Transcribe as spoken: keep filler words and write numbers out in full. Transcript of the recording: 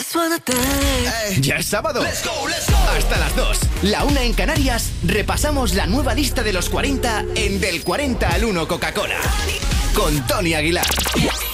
Ya es sábado. Let's go, let's go. Hasta las dos, la una en Canarias, repasamos la nueva lista de los cuarenta en Del cuarenta al uno Coca-Cola. Con Tony Aguilar.